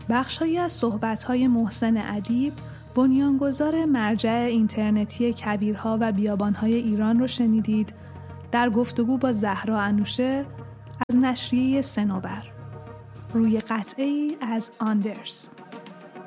بخش‌هایی از صحبت‌های محسن ادیب، بنیانگذار مرجع اینترنتی کبیرها و بیابان‌های ایران رو شنیدید در گفتگو با زهرا انوشه از نشریه صنوبر روی قطعه‌ای از آندرز.